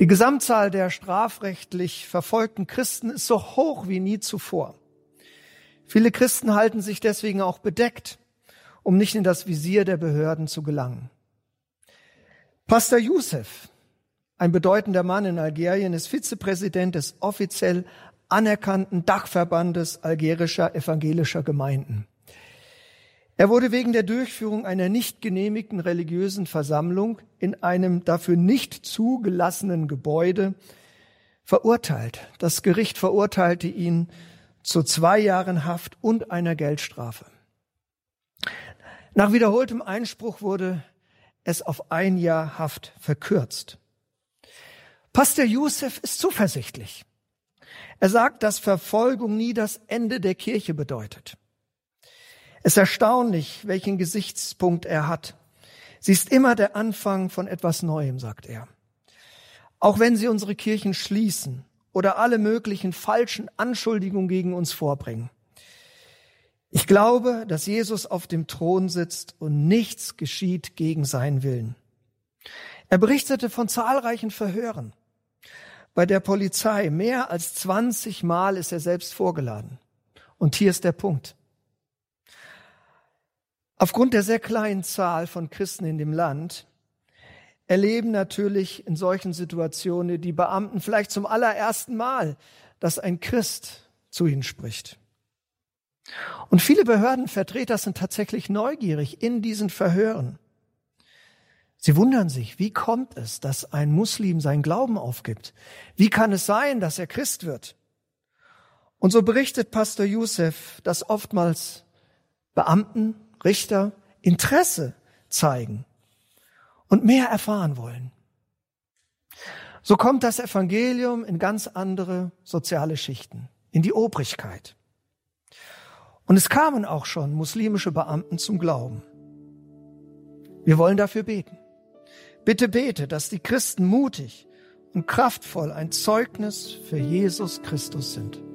Die Gesamtzahl der strafrechtlich verfolgten Christen ist so hoch wie nie zuvor. Viele Christen halten sich deswegen auch bedeckt, um nicht in das Visier der Behörden zu gelangen. Pastor Youssef, ein bedeutender Mann in Algerien, ist Vizepräsident des offiziell anerkannten Dachverbandes algerischer evangelischer Gemeinden. Er wurde wegen der Durchführung einer nicht genehmigten religiösen Versammlung in einem dafür nicht zugelassenen Gebäude verurteilt. Das Gericht verurteilte ihn zu 2 Jahren Haft und einer Geldstrafe. Nach wiederholtem Einspruch wurde es auf 1 Jahr Haft verkürzt. Pastor Youssef ist zuversichtlich. Er sagt, dass Verfolgung nie das Ende der Kirche bedeutet. Es ist erstaunlich, welchen Gesichtspunkt er hat. Sie ist immer der Anfang von etwas Neuem, sagt er. Auch wenn sie unsere Kirchen schließen oder alle möglichen falschen Anschuldigungen gegen uns vorbringen. Ich glaube, dass Jesus auf dem Thron sitzt und nichts geschieht gegen seinen Willen. Er berichtete von zahlreichen Verhören. Bei der Polizei mehr als 20 Mal ist er selbst vorgeladen. Und hier ist der Punkt. Aufgrund der sehr kleinen Zahl von Christen in dem Land erleben natürlich in solchen Situationen die Beamten vielleicht zum allerersten Mal, dass ein Christ zu ihnen spricht. Und viele Behördenvertreter sind tatsächlich neugierig in diesen Verhören. Sie wundern sich, wie kommt es, dass ein Muslim seinen Glauben aufgibt? Wie kann es sein, dass er Christ wird? Und so berichtet Pastor Youssef, dass oftmals Beamten, Richter Interesse zeigen und mehr erfahren wollen. So kommt das Evangelium in ganz andere soziale Schichten, in die Obrigkeit. Und es kamen auch schon muslimische Beamten zum Glauben. Wir wollen dafür beten. Bitte bete, dass die Christen mutig und kraftvoll ein Zeugnis für Jesus Christus sind.